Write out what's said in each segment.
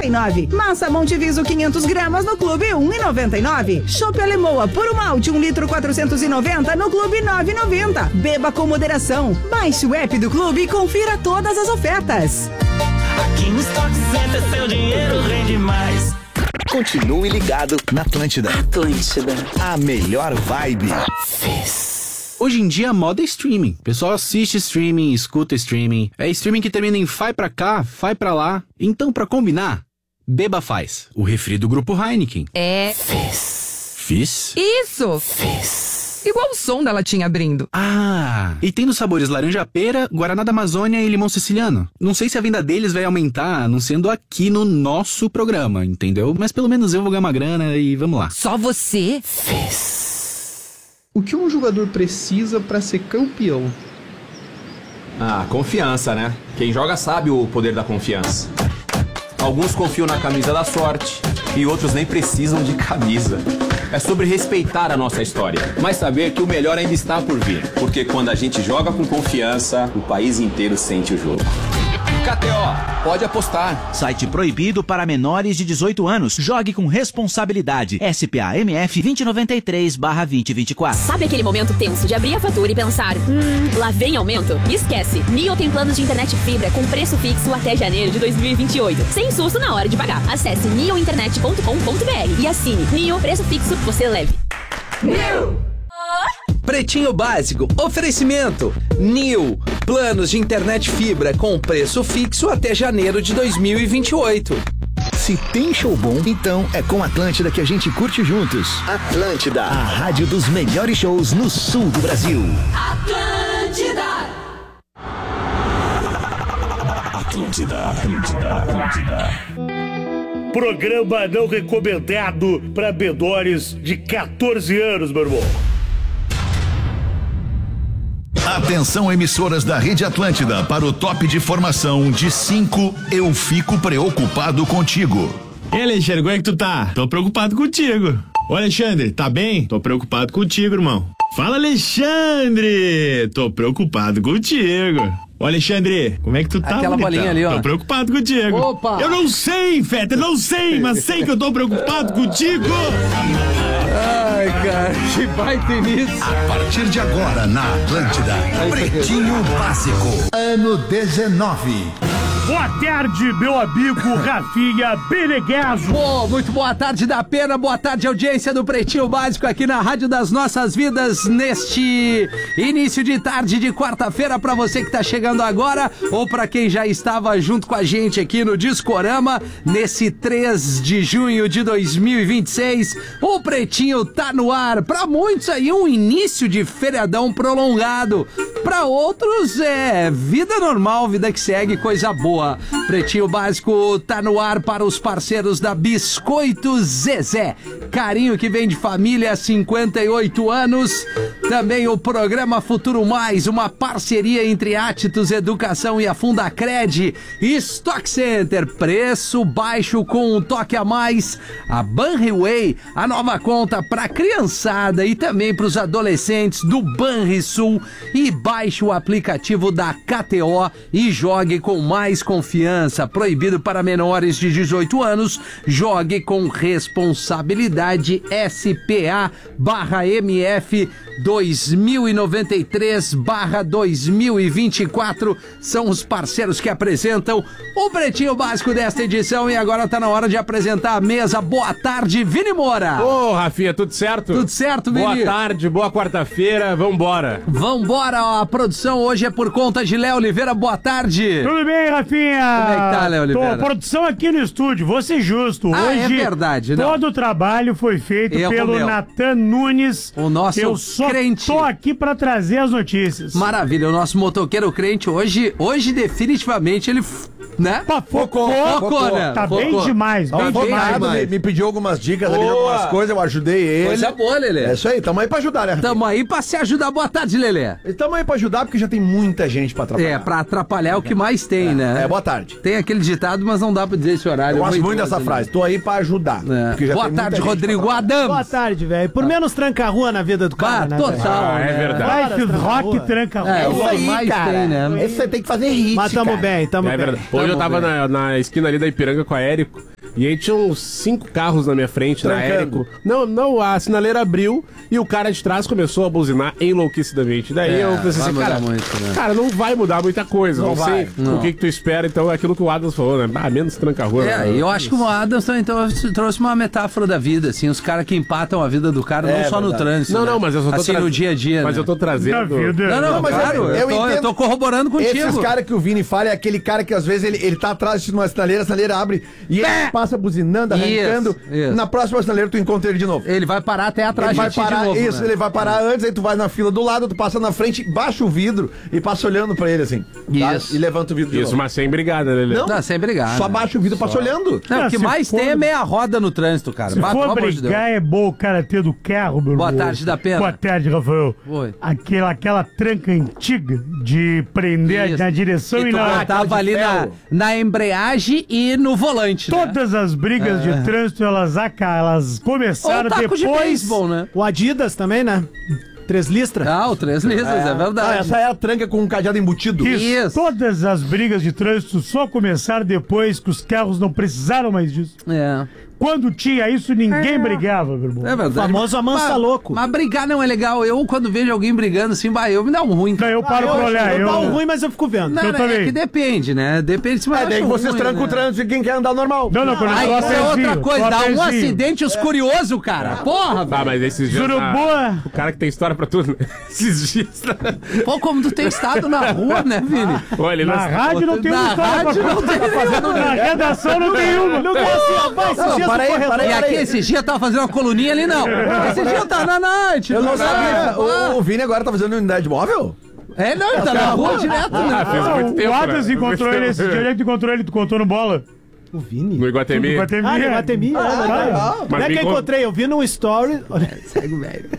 1,99. Massa Monteviso 500 gramas no Clube 1,99. Chopp Alemoa Puro Malte 1 litro 490 no Clube 9,90. Beba com moderação. Baixe o app do Clube e confira todas as ofertas. Aqui no Stock Center seu dinheiro rende mais. Continue ligado na Atlântida. Atlântida. A melhor vibe. Hoje em dia a moda é streaming. O pessoal assiste streaming, escuta streaming. É streaming que termina em vai pra cá, vai pra lá. Então, pra combinar, beba Faz, o refri do Grupo Heineken. Fiz? Isso! Igual o som da latinha abrindo. Ah, e tem nos sabores laranja-pera, Guaraná da Amazônia e limão siciliano. Não sei se a venda deles vai aumentar, anunciando aqui no nosso programa, entendeu? Mas pelo menos eu vou ganhar uma grana e vamos lá. Só você? O que um jogador precisa para ser campeão? Confiança, né? Quem joga sabe o poder da confiança. Alguns confiam na camisa da sorte e outros nem precisam de camisa. É sobre respeitar a nossa história, mas saber que o melhor ainda está por vir. Porque quando a gente joga com confiança, o país inteiro sente o jogo. KTO, pode apostar. Site proibido para menores de 18 anos. Jogue com responsabilidade. SPA-MF 2093/2024. Sabe aquele momento tenso de abrir a fatura e pensar, lá vem aumento? Esquece. Nio tem planos de internet fibra com preço fixo até janeiro de 2028. Sem susto na hora de pagar. Acesse niointernet.com.br e assine. Nio, preço fixo, você leve. Pretinho Básico, oferecimento Nil, planos de internet fibra com preço fixo até janeiro de 2028. Se tem show bom, então é com Atlântida que a gente curte juntos. Atlântida, a rádio dos melhores shows no sul do Brasil. Atlântida. Programa não recomendado para menores de 14 anos, meu irmão. Atenção, emissoras da Rede Atlântida, para o top de formação de 5, eu fico preocupado contigo. E Alexandre, como é que tu tá? Tô preocupado contigo. Ô Alexandre, tá bem? Tô preocupado contigo, irmão. Fala, Alexandre! Tô preocupado contigo. Ô Alexandre, como é que tu tá? Aquela bonitão? bolinha ali, ó. Tô preocupado contigo. Opa! Eu não sei, Feta, não sei, mas sei que eu tô preocupado contigo. Ai, cara, que baita início. A partir de agora, na Atlântida, Pretinho Básico, ano 19. Boa tarde, meu amigo Rafinha Beneguezo. Muito boa tarde da pena, boa tarde audiência do Pretinho Básico aqui na Rádio das Nossas Vidas neste início de tarde de quarta-feira pra você que tá chegando agora ou pra quem já estava junto com a gente aqui no Discorama nesse 3 de junho de 2026. O Pretinho tá no ar. Pra muitos aí um início de feriadão prolongado. Pra outros é vida normal, vida que segue, coisa boa. Pretinho Básico tá no ar para os parceiros da Biscoito Zezé. Carinho que vem de família há 58 anos. Também o programa Futuro Mais, uma parceria entre Atitus Educação e a Fundacred. Stock Center, preço baixo com um toque a mais. A Banriway, a nova conta para criançada e também para os adolescentes do Banrisul. E baixe o aplicativo da KTO e jogue com mais confiança. Proibido para menores de 18 anos. Jogue com responsabilidade. SPA/MF 2093/2024 são os parceiros que apresentam o Pretinho Básico desta edição. E agora tá na hora de apresentar a mesa. Boa tarde, Vini Moura. Ô, Rafinha, tudo certo? Tudo certo, Vini? Boa tarde, boa quarta-feira, vambora. Vambora, ó, a produção hoje é por conta de Léo Oliveira. Boa tarde. Tudo bem, Rafinha? Como é que tá, Léo Oliveira? Produção aqui no estúdio, vou ser justo. Hoje, é verdade, não. Todo o trabalho foi feito pelo Natan Nunes. O nosso Eu só crente. tô aqui pra trazer as notícias. Maravilha, o nosso motoqueiro crente hoje definitivamente ele, né? Focou, né? Tá bem demais, bem demais. Me pediu algumas dicas ali, algumas coisas, eu ajudei ele. Coisa boa, Lelê. É isso aí, tamo aí pra ajudar, né? Tamo aí pra se ajudar. Boa tarde, Lelê. Tamo aí pra ajudar porque já tem muita gente pra atrapalhar. É, pra atrapalhar é o que mais tem, né? Boa tarde. Tem aquele ditado, mas não dá pra dizer esse horário. Eu gosto muito dessa frase, tô aí pra ajudar. Boa tarde, Rodrigo Adams. Boa tarde, velho. Por menos tranca-rua na vida do cara, né? Total, é verdade. Life Rock tranca-rua. É, o que mais tem, né? Esse você tem que fazer hit, Mas tamo bem, tamo bem. Verdade. Hoje eu tava na esquina ali da Ipiranga com a Érico. E aí tinha uns 5 carros na minha frente, na Trancando. Érico. Não, a sinaleira abriu e o cara de trás começou a buzinar enlouquecidamente. Daí eu pensei assim, cara, cara, não vai mudar muita coisa. Não sei o que tu espera, então é aquilo que o Adams falou, né? Ah, menos tranca-rua. Eu acho que o Adams também trouxe uma metáfora da vida, assim, os caras que empatam a vida do cara, não só no trânsito. Não, mas eu só tô assim, no dia a dia. Mas né? eu tô trazendo. Não, mas claro, eu tô corroborando contigo. Esses caras que o Vini fala é aquele cara que às vezes ele tá atrás de uma sinaleira, a sinaleira abre e ele passa buzinando, arrancando. Isso. Na próxima sinaleira tu encontra ele de novo. Ele vai parar até atrás de ti de novo. Isso, né? ele vai parar antes, aí tu vai na fila do lado, tu passa na frente, baixa o vidro e passa olhando pra ele assim. Isso. Tá? E levanta o vidro de Isso, novo. mas sem brigada, né, Lelê? Não, sem brigada. Só baixa o vidro e passa olhando. Não, o que mais tem é meia roda no trânsito, cara. Se for brigar, é bom o cara ter do carro, meu irmão. Boa tarde, da pena. Boa tarde, Rafael. Oi. Aquela tranca antiga de prender na direção e na... Tava ali na embreagem e no volante, Todas as brigas de trânsito, elas começaram depois... de beisebol, né? O Adidas também, né? 3 listras. Ah, o 3 listras, é verdade. Essa é a tranca com um cadeado embutido. Isso. Todas as brigas de trânsito só começaram depois que os carros não precisaram mais disso. É. Quando tinha isso, ninguém brigava, meu irmão. É verdade. O famoso amansa louco. Mas brigar não é legal. Eu, quando vejo alguém brigando assim, eu me dá um ruim. Não, eu paro pra olhar. Eu dá um ruim, mas eu fico vendo. Não, eu também. É que depende, né? Depende se daí vocês trancam o trânsito e quem quer andar normal. Não, quando isso é outra coisa. Dá um acidente os curiosos, cara. Porra, velho. Mas esses dias... Zuruboa. O cara que tem história pra tudo, né? Esses dias... Pô, como tu tem estado na rua, né, Vini? Olha, na rádio não tem uma história pra contar. Na redação não tem uma. Não tem assim, vai, esses dias E aqui, esse dia eu tava fazendo uma coluninha ali, não. Esse dia eu tava na night. Eu não sabia. O Vini agora tá fazendo unidade móvel? É, não, ele tá na rua direto, né? Fez muito tempo, o Adams encontrou ele esse dia. Onde é que tu encontrou ele? Tu contou no bola? O Vini? No Iguatemi. No Iguatemi, Não é que eu encontrei, eu vi num story. Segue o velho.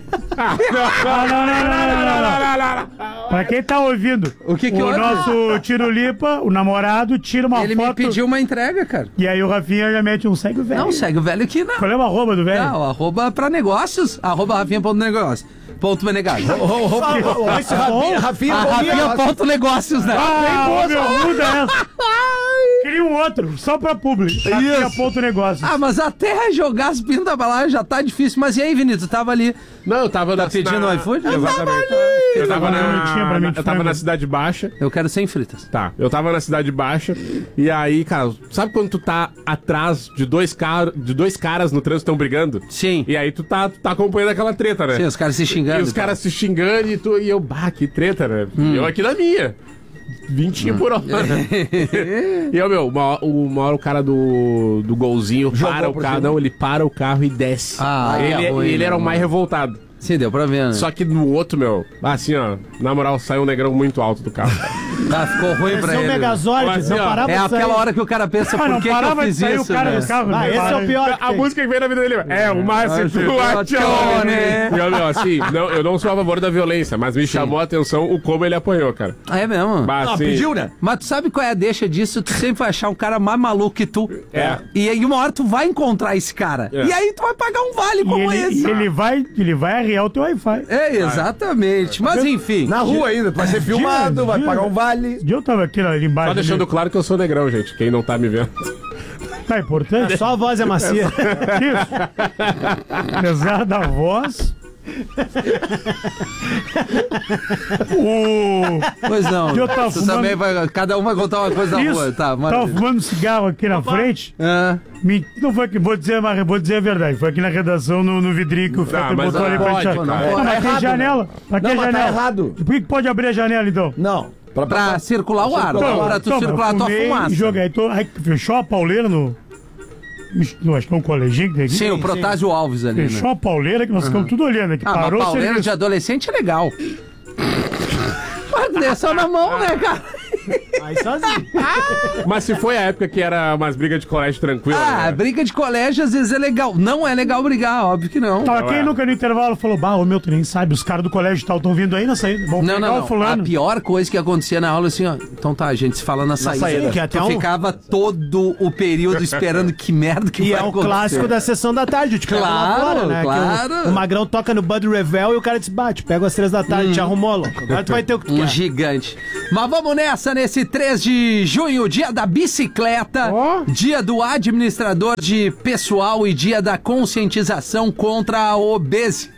Não. Pra quem tá ouvindo, o nosso Tirulipa, o namorado, tira uma foto. Ele me pediu uma entrega, cara. E aí o Rafinha já mete um segue o velho. Não, segue o velho aqui, não. Qual é o arroba do velho? Não, arroba pra negócios. Arroba Rafinha.negócios. Ponto Menegado. Rafinha.negócios, né? Muda essa. Queria um outro, só pra público. Rafinha.negócios. Ah, mas até jogar as pintas pra lá já tá difícil. Mas e aí, Vinícius, tu tava ali? Não, eu tava pedindo no iFood? Eu tava ali. Eu tava na Cidade Baixa. Eu quero 100 fritas. Tá, eu tava na Cidade Baixa. E aí, cara, sabe quando tu tá atrás de dois caras no trânsito tão brigando? Sim. E aí tu tá acompanhando aquela treta, né? Sim, os caras se xingando. E os caras se xingando e eu, que treta, né? Eu aqui na minha. 20 por hora. E eu, uma hora o cara do golzinho para o carro. Não, ele para o carro e desce. Ele era o mais revoltado. Sim, deu pra ver, né? Só que no outro, assim, ó, na moral, saiu um negrão muito alto do carro. Ficou ruim pra ele. Megazord, assim, não parava é aquela hora que o cara pensa, por que eu fiz isso? O cara do carro, esse é o pior. A música que vem na vida dele é o Márcio Tuaccione. Assim, eu não sou a favor da violência, mas me chamou a atenção o como ele apanhou, cara. Ah, é mesmo? Pediu, né? Mas tu sabe qual é a deixa disso? Tu sempre vai achar um cara mais maluco que tu. E aí uma hora tu vai encontrar esse cara. E aí tu vai pagar um vale como esse. E ele vai arriar o teu Wi-Fi. É, exatamente. Mas enfim. Na rua ainda, tu vai ser filmado, vai pagar um vale. Eu tava aqui ali embaixo. Só deixando claro que eu sou negrão, gente. Quem não tá me vendo. Tá importante? Só a voz é macia. Isso. Apesar da voz. Pois não. Você também cada um vai contar uma coisa da rua. Tava fumando cigarro aqui na frente. Não foi que vou dizer, mas vou dizer a verdade. Foi aqui na redação, no vidrinho que o Fetter botou ali pra gente. Mas tem janela. Mas tem janela. Tá errado. Por que pode abrir a janela então? Não. Pra circular o ar. Pra tu circular a tua fumaça. Joguei, aí fechou a pauleira no. Acho que é um coleginho que tem aqui. Sim, o Protásio Alves ali. Fechou a pauleira que nós ficamos tudo olhando aqui. Parou, mas pauleira de adolescente é legal. Mas é só na mão, né, cara? Aí sozinho. Mas se foi a época que era umas brigas de colégio tranquila. Né? Briga de colégio às vezes é legal. Não é legal brigar, óbvio que não. Tá, quem nunca no intervalo falou, ô meu, tu nem sabe, os caras do colégio tal estão vindo aí na saída. Não. A pior coisa que acontecia na aula assim, ó. Então tá, a gente se fala na saída. Que até ficava todo o período esperando que merda que vai acontecer. E é um clássico da sessão da tarde, tipo, claro, fora, né? Claro. O Magrão toca no Bud Revel e o cara diz, te pego às 3 da tarde, te arrumou, louco. Agora tu vai ter o que tu quer. Gigante. Mas vamos nessa, nesse 3 de junho, dia da bicicleta, dia do administrador de pessoal e dia da conscientização contra a obesidade.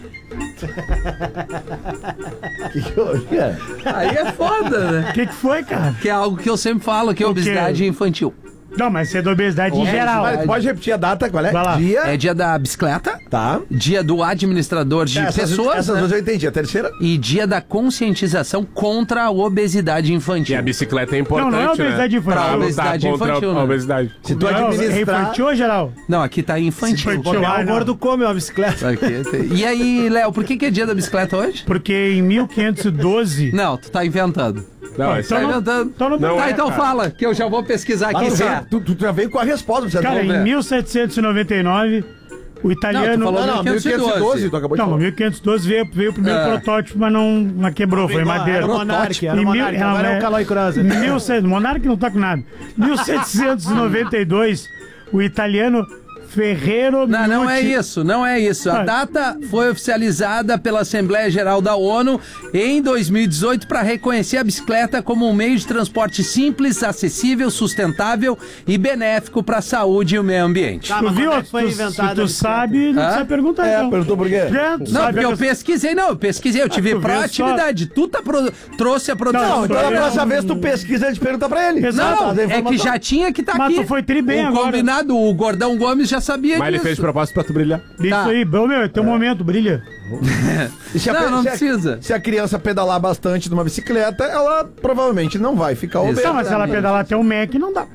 Que houve, cara? Aí é foda, né? O que foi, cara? Que é algo que eu sempre falo, que é obesidade infantil. Não, mas isso é da obesidade em geral. Pode repetir a data, qual é? Vai lá. É dia da bicicleta. Tá. Dia do administrador de pessoas. Essas duas eu entendi. A terceira? E dia da conscientização contra a obesidade infantil. E a bicicleta é importante, não é obesidade né? infantil. Pra obesidade lutar infantil, contra né? a obesidade. Se tu É administrar... infantil ou geral? Não, aqui tá infantil. O gordo come uma bicicleta. E aí, Léo, por que é dia da bicicleta hoje? Porque em 1512... Não, tu tá inventando. Não, tá inventando. Então fala, que eu já vou pesquisar aqui. Tu já veio com a resposta. Você cara, em 1799, o italiano... Não, 1512, tu acabou de falar. Não, 1512 veio o primeiro protótipo, mas não quebrou, foi madeira. Era o Monark, agora é o Caloi Cross. Monark não tá com nada. 1792, o italiano Ferrero Minuti... Não é isso. A data foi oficializada pela Assembleia Geral da ONU em 2018 para reconhecer a bicicleta como um meio de transporte simples, acessível, sustentável e benéfico para a saúde e o meio ambiente. Tu viu? Se tu sabe, não precisa perguntar. Então. Perguntou por quê? Não, porque eu pesquisei, eu tive proatividade. Tu trouxe a produção. Não, então da próxima vez tu pesquisa e a gente pergunta pra ele. Não, é que já tinha que estar aqui. Mas tu foi tri bem agora. Combinado, o Gordão Gomes já sabia disso. Mas ele fez propósito pra tu brilhar. Isso aí, meu, é teu momento, brilha. Não precisa. Se a criança pedalar bastante numa bicicleta, ela provavelmente não vai ficar obesa. Não, mas se ela pedalar até o Mac, não dá.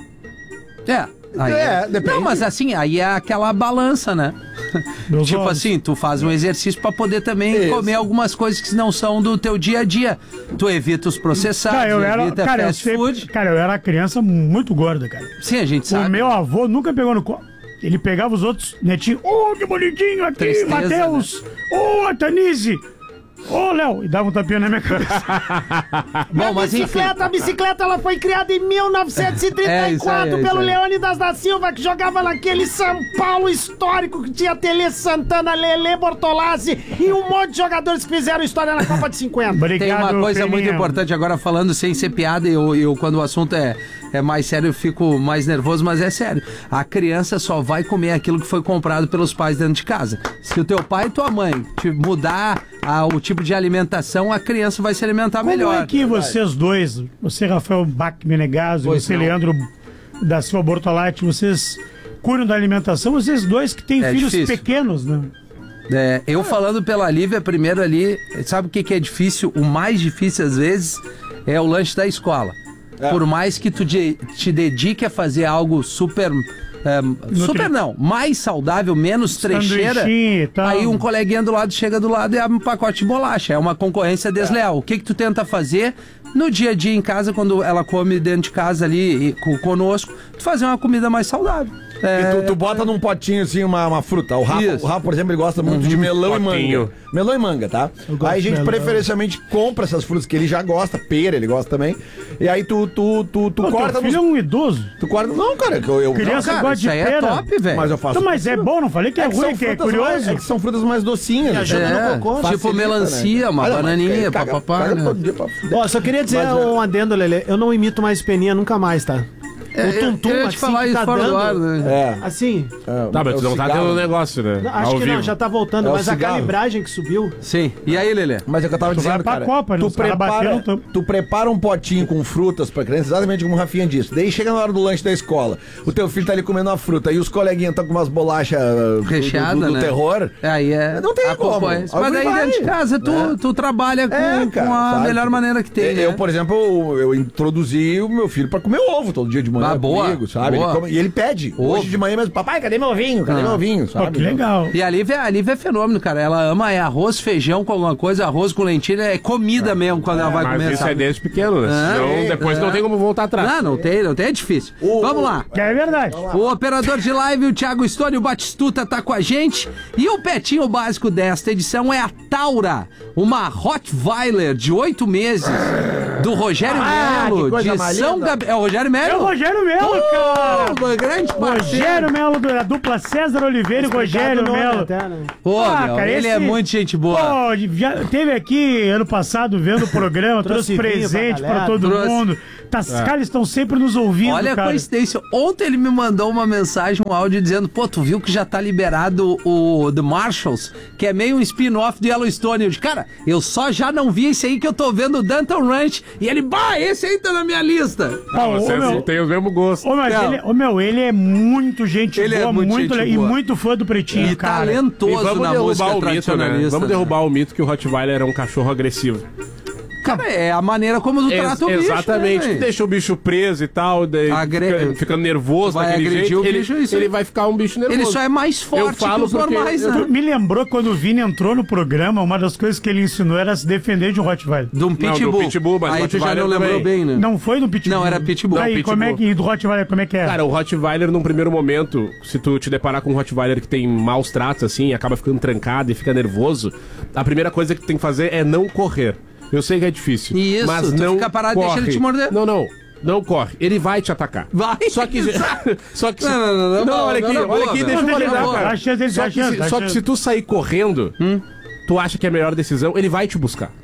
Depende. Não, mas assim, aí é aquela balança, né? Tipo assim, tu faz um exercício pra poder também comer algumas coisas que não são do teu dia a dia. Tu evita os processados, evita fast food. Cara, eu era criança muito gorda, cara. Sim, a gente sabe. O meu avô nunca pegou no colo. Ele pegava os outros netinhos. Que bonitinho aqui, Tristeza, Matheus. A Tanise. Léo. E dava um tapinha na minha cabeça. Bom, mas A bicicleta ela foi criada em 1934 pelo Leônidas da Silva, que jogava naquele São Paulo histórico que tinha Tele Santana, Lelê Bortolassi e um monte de jogadores que fizeram história na Copa de 50. Obrigado, tem uma coisa muito Peninha. importante agora, falando sem ser piada, eu quando o assunto é mais sério, eu fico mais nervoso, mas é sério. A criança só vai comer aquilo que foi comprado pelos pais dentro de casa. Se o teu pai e tua mãe te mudar o tipo de alimentação, a criança vai se alimentar melhor. Como é que vocês dois, você Rafael Bach Menegaso e você Leandro da Silva Bortolatti, vocês cuidam da alimentação? Vocês dois que têm filhos pequenos, né? Eu falando pela Lívia, primeiro ali, sabe o que é difícil? O mais difícil às vezes é o lanche da escola. Por mais que tu te dedique a fazer algo mais saudável, menos trecheira, aí um coleguinha do lado chega do lado e abre um pacote de bolacha. É uma concorrência desleal. O que tu tenta fazer no dia a dia em casa, quando ela come dentro de casa ali conosco, tu fazer uma comida mais saudável. E tu bota num potinho assim uma fruta. O Rafa, por exemplo, ele gosta muito de melão e manga. Melão e manga, tá? Aí a gente preferencialmente compra essas frutas que ele já gosta, pera, ele gosta também. E aí tu corta. Filho é um idoso. Tu corta. Não, cara, eu criança gosta de pera. É top, velho. Mas eu faço. Não, mas é bom, não falei que é ruim, que é curioso. É que são frutas mais docinhas. Ajuda no cocô. Tipo Facilita, melancia, uma bananinha, papapá. Só queria dizer um adendo, Lelê. Eu não imito mais Peninha nunca mais, tá? O Tuntum, eu ia te falar isso fora do ar, né? Assim. Tá, mas tu não tá tendo um negócio, né? Acho que não, já tá voltando, mas a calibragem que subiu. Sim. E aí, Lelê? Mas é o que eu tava dizendo, cara. Tu prepara um potinho com frutas pra criança, exatamente como o Rafinha disse. Daí chega na hora do lanche da escola, o teu filho tá ali comendo uma fruta e os coleguinhas estão com umas bolachas recheadas, do né? terror. Aí não tem como. Mas daí dentro de casa tu trabalha com a melhor maneira que tem. Eu, por exemplo, eu introduzi o meu filho pra comer ovo todo dia de manhã comigo, sabe? E ele pede. Hoje de manhã mesmo, papai, cadê meu ovinho? Cadê meu ovinho? Sabe? Que legal. E a Lívia é fenômeno, cara. Ela ama arroz, feijão com alguma coisa, arroz com lentilha, é comida mesmo quando ela vai comer. Mas isso é desde pequeno, né? Senão depois não tem como voltar atrás. Não tem, é difícil. Vamos lá. É verdade. O operador de live, o Thiago Stone, o Batistuta tá com a gente. E o petinho básico desta edição é a Taura, uma Rottweiler de 8 meses, Do Rogério Melo, de São Gabriel. É o Rogério Melo? É o Rogério Melo, cara. Uma grande parceiro. Rogério Melo, da dupla César Oliveira e Rogério Melo. Pô, cara, ele é muito gente boa. Pô, já teve aqui ano passado vendo o programa, trouxe presente pra todo mundo. Cara, eles estão sempre nos ouvindo, Olha a coincidência. Ontem ele me mandou uma mensagem, um áudio dizendo, pô, tu viu que já tá liberado o The Marshalls, que é meio um spin-off do Yellowstone. Eu disse, cara, eu só já não vi esse aí que eu tô vendo, o Danton Ranch. E ele, esse aí tá na minha lista. Vocês têm o mesmo gosto. Ele é muito gente boa, é muito e muito fã do Pretinho, e cara. talentoso na música tradicionalista. Vamos derrubar o mito que o Rottweiler é um cachorro agressivo. Cara, é a maneira como tu trata o bicho. Exatamente. Né, deixa o bicho preso e tal, fica nervoso daquele jeito. Ele vai ficar um bicho nervoso. Ele só é mais forte que os normais, né? Me lembrou quando o Vini entrou no programa, uma das coisas que ele ensinou era se defender de um Rottweiler. De um Pitbull. Não, do Pitbull, mas aí tu já não lembrou bem, né? Não foi no Pitbull. Não, era Pitbull. Aí, como é que, do Rottweiler, como é que é? Cara, o Rottweiler, num primeiro momento, se tu te deparar com um Rottweiler que tem maus tratos, assim, acaba ficando trancado e fica nervoso, a primeira coisa que tu tem que fazer é não correr. Eu sei que é difícil. Isso, mas tu não fica parado e corre. deixa ele te morder. Não corre. Ele vai te atacar. Vai. Só que Não, olha aqui, deixa eu validar, cara. Só que se tu sair correndo, tu acha que é a melhor decisão, ele vai te buscar.